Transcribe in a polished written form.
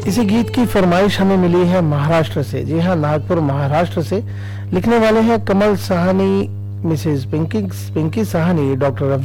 इसी गीत की फरमाइश हमें मिली है महाराष्ट्र से। जी हाँ, नागपुर महाराष्ट्र से। लिखने वाले हैं कमल साहनी, मिसेज पिंकी साहनी, डॉक्टर